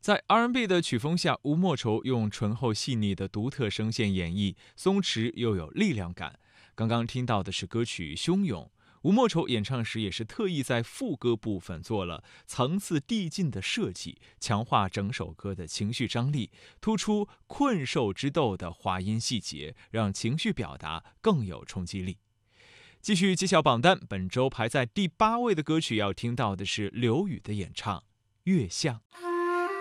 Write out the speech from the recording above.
在 R&B 的曲风下，吴莫愁用醇厚细腻的独特声线演绎，松弛又有力量感。刚刚听到的是歌曲《汹涌》，吴莫愁演唱时也是特意在副歌部分做了层次递进的设计，强化整首歌的情绪张力，突出困兽之斗的滑音细节，让情绪表达更有冲击力。继续揭晓榜单，本周排在第8位的歌曲要听到的是刘宇的演唱《月相》。